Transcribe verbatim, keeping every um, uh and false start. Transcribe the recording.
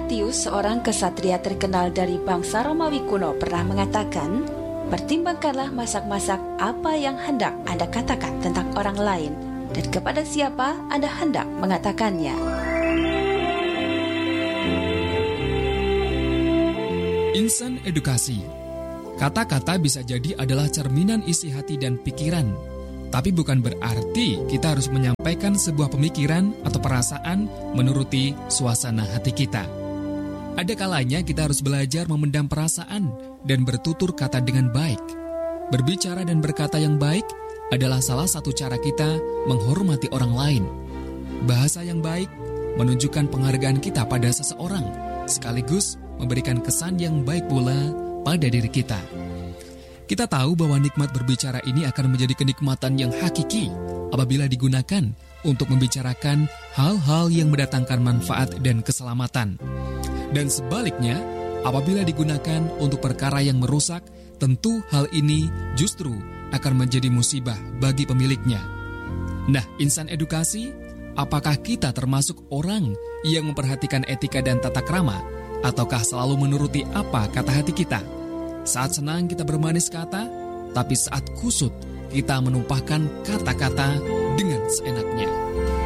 Tatius, seorang kesatria terkenal dari bangsa Romawi kuno, pernah mengatakan, pertimbangkanlah masak-masak apa yang hendak Anda katakan tentang orang lain, dan kepada siapa Anda hendak mengatakannya. Insan edukasi. Kata-kata bisa jadi adalah cerminan isi hati dan pikiran, tapi bukan berarti kita harus menyampaikan sebuah pemikiran atau perasaan menuruti suasana hati kita. Ada kalanya kita harus belajar memendam perasaan dan bertutur kata dengan baik. Berbicara dan berkata yang baik adalah salah satu cara kita menghormati orang lain. Bahasa yang baik menunjukkan penghargaan kita pada seseorang, sekaligus memberikan kesan yang baik pula pada diri kita. Kita tahu bahwa nikmat berbicara ini akan menjadi kenikmatan yang hakiki apabila digunakan untuk membicarakan hal-hal yang mendatangkan manfaat dan keselamatan. Dan sebaliknya, apabila digunakan untuk perkara yang merusak, tentu hal ini justru akan menjadi musibah bagi pemiliknya. Nah, insan edukasi, apakah kita termasuk orang yang memperhatikan etika dan tata krama, ataukah selalu menuruti apa kata hati kita? Saat senang kita bermanis kata, tapi saat kusut kita menumpahkan kata-kata dengan seenaknya.